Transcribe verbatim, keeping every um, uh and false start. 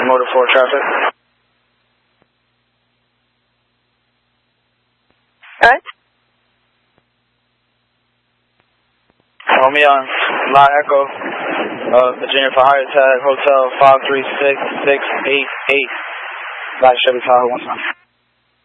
Motor four traffic. Alright. Call me on Line Echo, uh, Virginia for Higher Tag, Hotel five three six six eight eight. Black Chevy Tahoe, one time.